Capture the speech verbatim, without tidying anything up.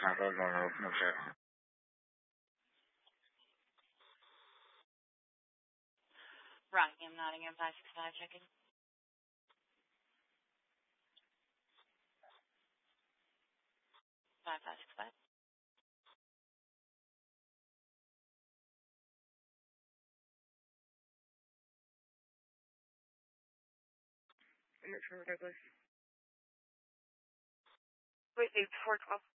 I don't know, open up there. Rockingham, Nottingham, five six five, check in. five five six five. Richmond, Douglas. Wait, wait, before twelve.